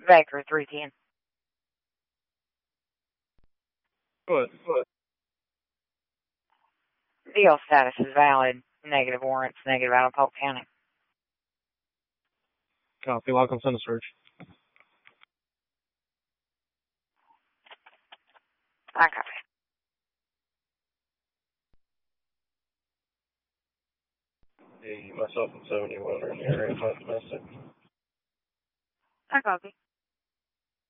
Baker 310. What? Deal status is valid. Negative warrants, negative out of Polk County. Copy. Welcome to the search. I copy. Hey, myself and 71 are in the area. Domestic. I copy.